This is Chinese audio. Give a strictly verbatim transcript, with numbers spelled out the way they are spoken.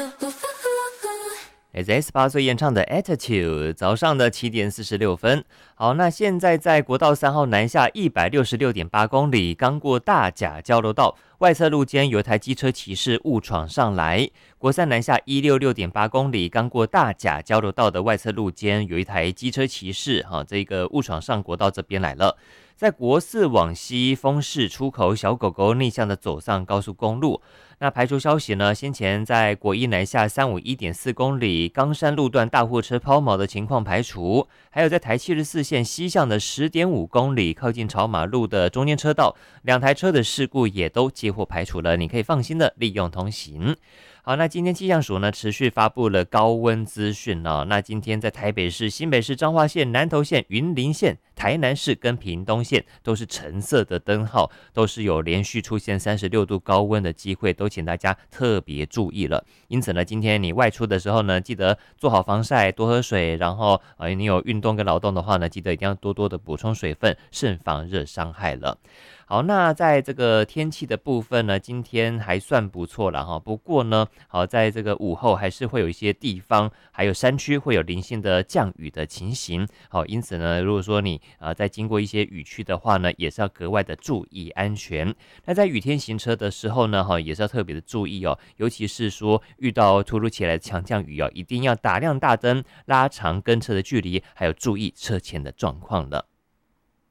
来自 S 八岁演唱的 Attitude， 早上的七点四十六分。好，那现在在国道三号南下一百六十六点八公里，刚过大甲交流道外侧路肩有一台机车骑士误闯上来。国三南下一百六十六点八公里，刚过大甲交流道的外侧路肩有一台机车骑士，哈，这个误闯上国道这边来了。在国四往西丰市出口，小狗狗逆向的走上高速公路。那排除消息呢？先前在国一南下三五一点四公里，冈山路段大货车抛锚的情况排除，还有在台七十四线西向的十点五公里，靠近朝马路的中间车道，两台车的事故也都接获排除了，你可以放心的利用通行。好，那今天气象署呢持续发布了高温资讯哦。那今天在台北市、新北市、彰化县、南投县、云林县、台南市跟屏东县都是橙色的灯号，都是有连续出现三十六度高温的机会，都请大家特别注意了。因此呢，今天你外出的时候呢，记得做好防晒，多喝水，然后呃你有运动跟劳动的话呢，记得一定要多多的补充水分，慎防热伤害了。好，那在这个天气的部分呢，今天还算不错了哈。不过呢，好，在这个午后还是会有一些地方，还有山区会有零星的降雨的情形。好，因此呢，如果说你呃在经过一些雨区的话呢，也是要格外的注意安全。那在雨天行车的时候呢，哈，也是要特别的注意哦，尤其是说遇到突如其来的强降雨哦，一定要打亮大灯，拉长跟车的距离，还有注意车前的状况了。